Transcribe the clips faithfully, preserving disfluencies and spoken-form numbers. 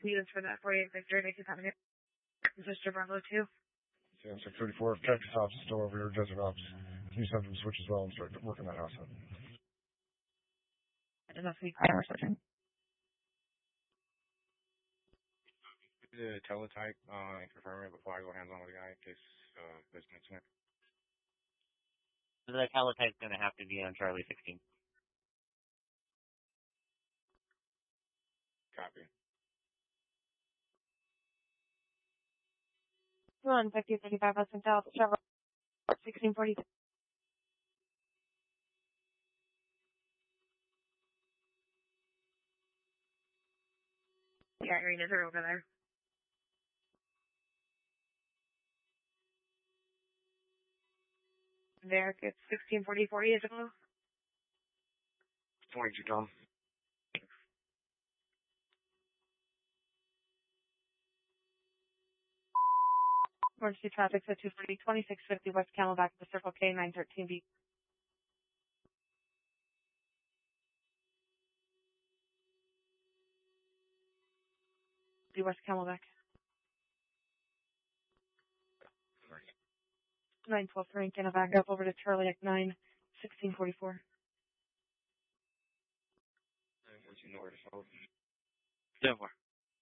Needed for that forty-eight Victor, they could have it. Sister Bravo two. Yeah, six thirty-four. Cactus Ops is still over here. Desert Ops. You send them switch as well and start working that house out. I don't know if we are switching. The teletype, uh, and confirm it before I go hands on with the guy in case, uh, there's an incident. So the teletype's gonna have to be on Charlie sixteen. Copy. one fifty thirty-five Western South, Trevor, sixteen forty-two. Yeah, arenas are over there. Derek, it's sixteen forty-four years ago. twenty-two, Tom. Emergency traffic at two forty, twenty-six fifty West Camelback to Circle K, nine thirteen B. West Camelback. nine twelve Frank, and a back up over to Charlie at nine sixteen forty-four. nine fourteen north, south. ten four.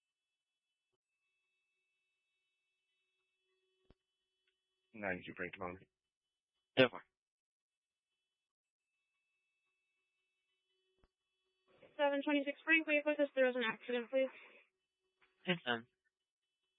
ninety-two Frank, Tom. ten four. seven twenty-six Frank, wait with us. There was an accident, please. ten ten.